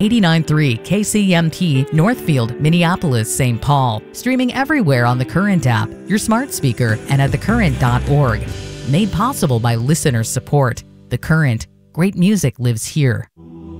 89.3 KCMT Northfield, Minneapolis, St. Paul. Streaming everywhere on the Current app, your smart speaker, and at thecurrent.org. Made possible by listener support. The Current. Great music lives here.